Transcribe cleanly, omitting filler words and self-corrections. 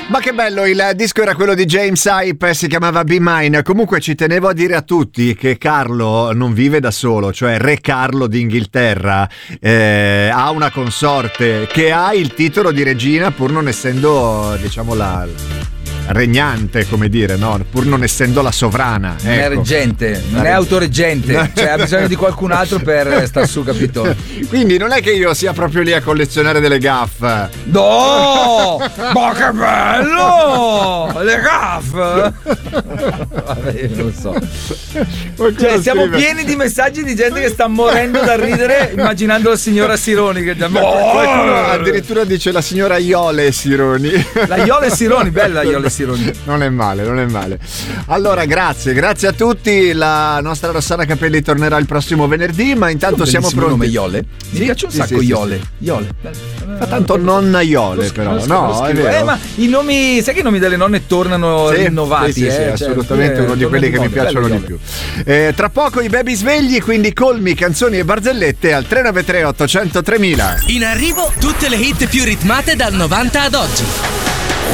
Ma che bello, il disco era quello di James Hype, si chiamava Be Mine. Comunque ci tenevo a dire a tutti che Carlo non vive da solo, cioè Re Carlo d'Inghilterra ha una consorte che ha il titolo di regina pur non essendo, diciamo, la regnante, come dire, no? Pur non essendo la sovrana. Non è reggente, non è autoreggente, cioè ha bisogno di qualcun altro per star su, capito? Quindi non è che io sia proprio lì a collezionare delle gaffe. No! Ma che bello! Le gaffe! Vabbè, io non lo so. Cioè, siamo pieni di messaggi di gente che sta morendo da ridere immaginando la signora Sironi che qualcuno addirittura dice la signora Iole Sironi. La Iole Sironi, bella Iole Sironi. Non è male, non è male. Allora, grazie a tutti. La nostra Rossana Capelli tornerà il prossimo venerdì, ma intanto siamo pronti. Nome Iole? Mi piace un sacco Iole. Sì. Iole. Ma tanto nonna Iole, però. No, è vero. Ma i nomi, sai che i nomi delle nonne tornano rinnovati? Sì, assolutamente, uno di quelli che mi piacciono di più. Tra poco i baby svegli, quindi colmi, canzoni e barzellette al 393 800 3000. In arrivo tutte le hit più ritmate dal 90 ad oggi.